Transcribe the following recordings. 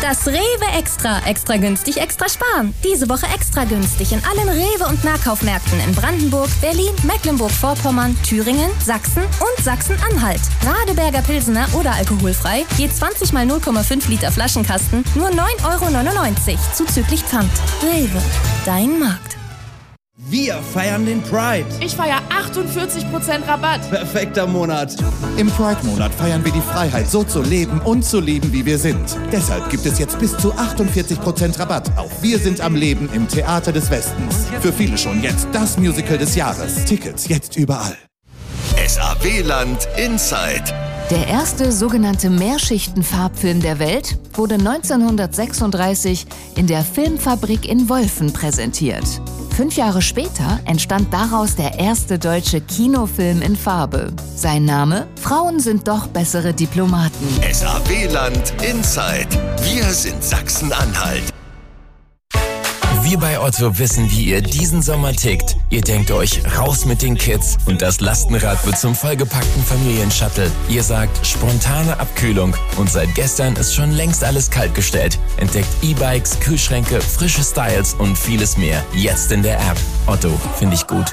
Das Rewe Extra. Extra günstig, extra sparen. Diese Woche extra günstig in allen Rewe- und Nahkaufmärkten in Brandenburg, Berlin, Mecklenburg-Vorpommern, Thüringen, Sachsen und Sachsen-Anhalt. Radeberger Pilsener oder alkoholfrei, je 20 mal 0,5 Liter Flaschenkasten, nur 9,99 € zuzüglich Pfand. Rewe, dein Markt. Wir feiern den Pride. Ich feiere 48% Rabatt. Perfekter Monat. Im Pride-Monat feiern wir die Freiheit, so zu leben und zu lieben, wie wir sind. Deshalb gibt es jetzt bis zu 48% Rabatt auf Wir sind am Leben im Theater des Westens. Für viele schon jetzt das Musical des Jahres. Tickets jetzt überall. SAW-Land Inside. Der erste sogenannte Mehrschichten-Farbfilm der Welt wurde 1936 in der Filmfabrik in Wolfen präsentiert. 5 Jahre später entstand daraus der erste deutsche Kinofilm in Farbe. Sein Name? Frauen sind doch bessere Diplomaten. SAW-Land Inside. Wir sind Sachsen-Anhalt. Wir bei Otto wissen, wie ihr diesen Sommer tickt. Ihr denkt euch, raus mit den Kids und das Lastenrad wird zum vollgepackten Familienshuttle. Ihr sagt, spontane Abkühlung und seit gestern ist schon längst alles kaltgestellt. Entdeckt E-Bikes, Kühlschränke, frische Styles und vieles mehr. Jetzt in der App. Otto, finde ich gut.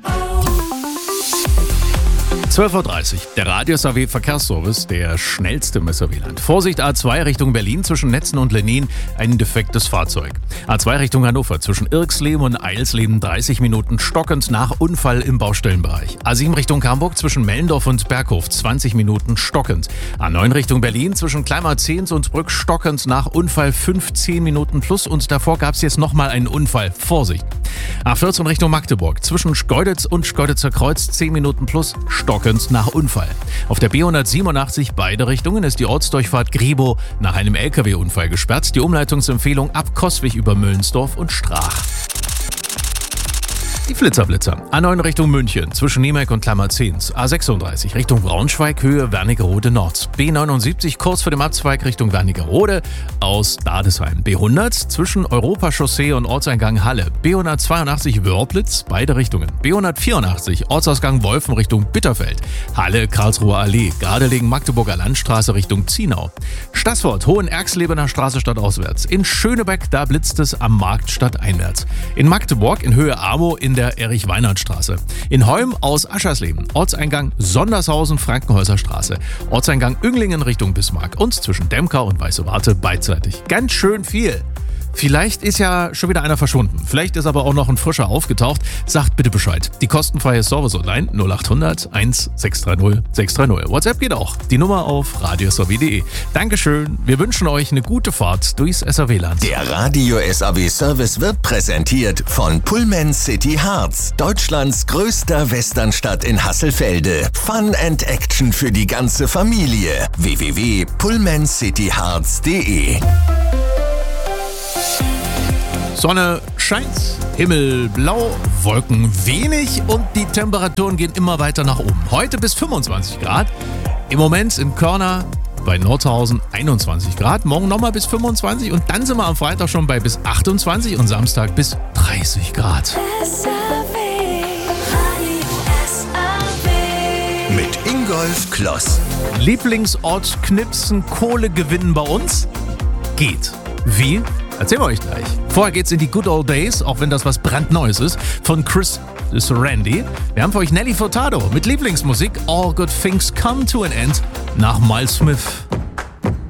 12.30 Uhr, der Radio-SAW-Verkehrsservice, der schnellste im SAW-Land. Vorsicht, A2 Richtung Berlin zwischen Netzen und Lenin, ein defektes Fahrzeug. A2 Richtung Hannover zwischen Irksleben und Eilsleben 30 Minuten stockend nach Unfall im Baustellenbereich. A7 Richtung Hamburg zwischen Mellendorf und Berghof 20 Minuten stockend. A9 Richtung Berlin zwischen Kleinmar-Zehns und Brück stockend nach Unfall 15 Minuten plus und davor gab es jetzt nochmal einen Unfall. Vorsicht. A14 Richtung Magdeburg zwischen Schkeuditz und Schkeuditzer Kreuz 10 Minuten plus stockend nach Unfall. Auf der B187 beide Richtungen ist die Ortsdurchfahrt Griebow nach einem LKW-Unfall gesperrt. Die Umleitungsempfehlung ab Coswig über Müllensdorf und Strach. Die Flitzer. A9 Richtung München zwischen Niemeck und Kleinmar-Zehns. A36 Richtung Braunschweig, Höhe Wernigerode Nord. B79 kurz vor dem Abzweig Richtung Wernigerode aus Dadesheim. B100 zwischen Europachaussee und Ortseingang Halle. B182 Wörplitz, beide Richtungen. B184 Ortsausgang Wolfen Richtung Bitterfeld. Halle, Karlsruher Allee, Gardelegen, Magdeburger Landstraße Richtung Zienau. Stassfurt, Hohenerxlebener Straße stadtauswärts. In Schönebeck, da blitzt es am Markt stadteinwärts. In Magdeburg in Höhe Amo in der Erich-Weinert-Straße. In Holm aus Aschersleben. Ortseingang Sondershausen, Frankenhäuser Straße. Ortseingang Ünglingen Richtung Bismarck. Und zwischen Demkau und Weiße Warte beidseitig. Ganz schön viel. Vielleicht ist ja schon wieder einer verschwunden. Vielleicht ist aber auch noch ein frischer aufgetaucht. Sagt bitte Bescheid. Die kostenfreie Service-Online 0800 1630 630. WhatsApp geht auch. Die Nummer auf radiosaw.de. Dankeschön. Wir wünschen euch eine gute Fahrt durchs SAW-Land. Der Radio-SAW-Service wird präsentiert von Pullman City Hearts, Deutschlands größter Westernstadt in Hasselfelde. Fun and Action für die ganze Familie. www.pullmancityhearts.de. Sonne scheint, Himmel blau, Wolken wenig und die Temperaturen gehen immer weiter nach oben. Heute bis 25 Grad, im Moment in Körner bei Nordhausen 21 Grad, morgen nochmal bis 25 und dann sind wir am Freitag schon bei bis 28 und Samstag bis 30 Grad. Mit Ingolf Kloss. Lieblingsort Knipsen, Kohle gewinnen bei uns? Geht. Wie? Erzählen wir euch gleich. Vorher geht's in die Good Old Days, auch wenn das was brandneues ist, von Chris Randy. Wir haben für euch Nelly Furtado mit Lieblingsmusik All Good Things Come to an End nach Miles Smith.